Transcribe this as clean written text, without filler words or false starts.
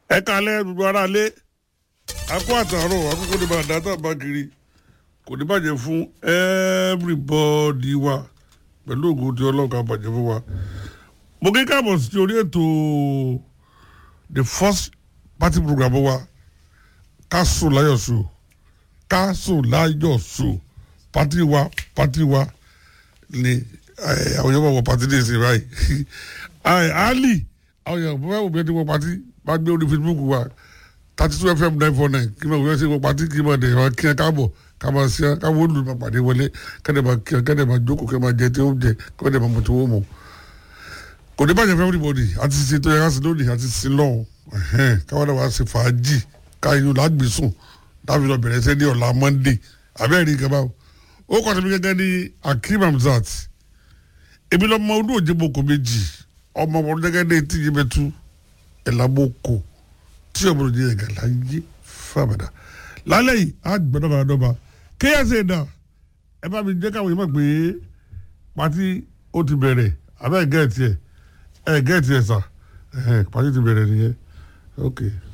ẹ kalẹ̀ gbogbo ara lé akó àtàrọ̀ akókò ní bàdá tàbá kiri kò ní bàjẹ́ fún everybody wa pẹ̀lú ògùn tí ọlọ́ọ̀ká bàjẹ́ fún wa. mo kí káàbọ̀ sí orí ètò the first party program wa Káṣù Láyọ̀ Show Káṣù Láyọ̀ Show party wa ni àwọn yóò wọ party ní ìsìn báyìí ali àwọn yóò wọ bí ẹ ti wọ party bá gbé orí Facebook wa 32 FM 949 kí n máa wọ́n ṣe wọ party kí n máa dẹ̀ wá kí n káàbọ̀ ká máa ṣe ká wọ́n lù máa pàdé wọlé kẹ́dẹ̀ máa kí kẹ́dẹ̀ máa jókòó kẹ́ máa jẹ tí ó jẹ kẹ́dẹ̀ máa mọ̀ tí ó mọ̀ kò ní bàjẹ́ fún everybody àti ṣe tó yẹ ká sí lónìí àti sí lọ́hùn káwọn náà wá ṣe fàájì káyọ̀ lágbèsùn láfi lọ bẹ̀rẹ̀ sẹ́ ní ọ̀la Monday abẹ́rẹ́ nǹkan báwo ó kọ́ tẹ̀mí gẹ́gẹ́ ní Akeem Hamzat èmi lọ́mọ ọdún òjèboko méjì ọmọ ọmọ gẹ́gẹ́ ní etí yìí bẹ́tú ẹ̀làmọ́kò tí ọmọ òjì ẹ̀gà láyé fàbàdà lálẹ́ yìí á gbẹ́dọ̀bà dọ́ba kéyàsẹ̀ dà ẹ bá mi jẹ́ káwọn yìí mọ̀ pé pàtí ó ti bẹ̀rẹ̀ abẹ́ gẹ̀ẹ́tì ẹ̀ sà pàtí ti bẹ̀rẹ̀ nìyẹn ok.